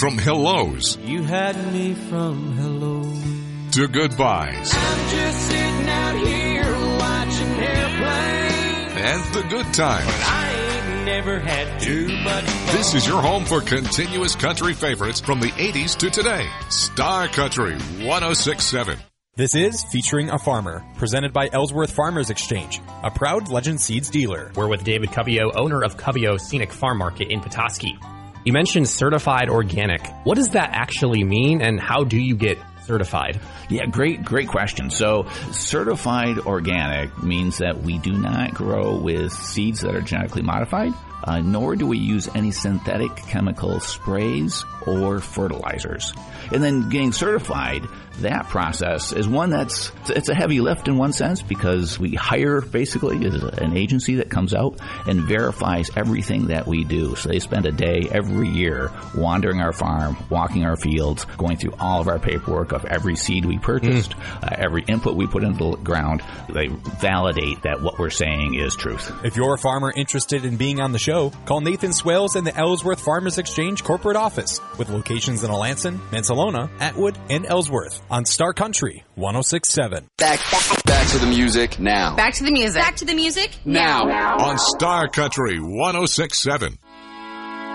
From hellos You had me from hello to goodbyes. I'm just sitting out here watching airplanes. And the good times. I ain't never had too much fun. This is your home for continuous country favorites from the 80s to today. Star Country 106.7. This is Featuring a Farmer, presented by Ellsworth Farmers Exchange, a proud Legend Seeds dealer. We're with David Cubio, owner of Cubio Scenic Farm Market in Petoskey. You mentioned certified organic. What does that actually mean, and how do you get certified? Yeah, great question. So certified organic means that we do not grow with seeds that are genetically modified, nor do we use any synthetic chemical sprays or fertilizers. And then getting certified, that process is one it's a heavy lift in one sense, because we hire basically an agency that comes out and verifies everything that we do. So they spend a day every year wandering our farm, walking our fields, going through all of our paperwork of every seed we purchased, every input we put into the ground. They validate that what we're saying is truth. If you're a farmer interested in being on the show, call Nathan Swales in the Ellsworth Farmers Exchange corporate office, with locations in Alanson, Mansalona, Atwood, and Ellsworth on Star Country 106.7. Back to the music now. Back to the music. Back to the music now. On Star Country 106.7.